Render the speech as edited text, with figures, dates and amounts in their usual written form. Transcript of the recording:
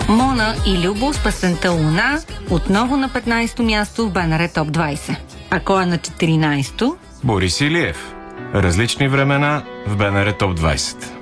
Мона и Любо с песента Луна отново на 15-то място в БНР Топ 20. А кой е на 14-то? Борис Илиев. Различни времена в БНР Топ 20.